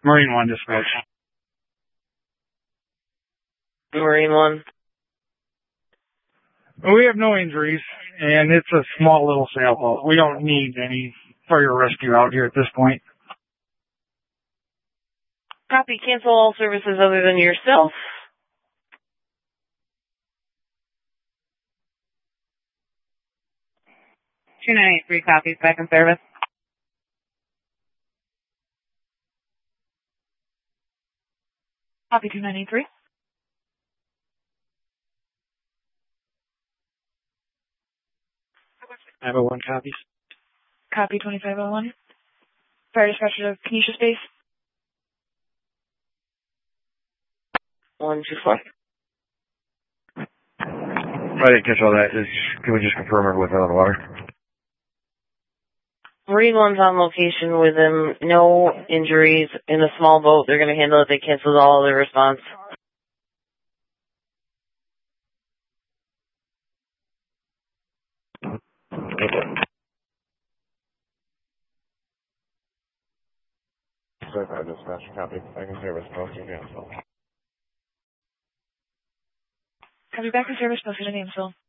Marine 1 dispatch. Marine 1. We have no injuries, and it's a small little sailboat. We don't need any fire rescue out here at this point. Copy. Cancel all services other than yourself. $298.3 copies back in service. Copy 293. 501 copies. Copy 2501. Fire dispatcher of Kenesha Space. 124. I didn't catch all that. Can we just confirm everyone's out on the water? Marine 1's on location with him. No injuries in a small boat. They're going to handle it. They canceled all their response. Certified dispatch copy. Back in service. Posting cancel. Copy back in service, posted in Amstel.